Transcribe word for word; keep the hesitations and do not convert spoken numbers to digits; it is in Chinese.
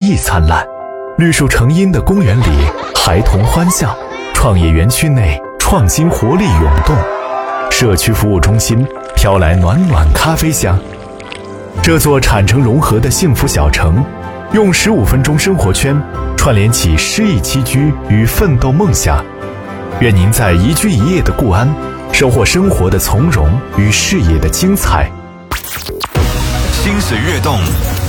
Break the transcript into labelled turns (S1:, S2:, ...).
S1: 意灿烂。绿树成荫的公园里，孩童欢笑；创业园区内，创新活力涌动。社区服务中心飘来暖暖咖啡香。这座产城融合的幸福小城，用十五分钟生活圈串联起诗意栖居与奋斗梦想。愿您在一居一业的固安，收获生活的从容与事业的精彩。
S2: 心随跃动，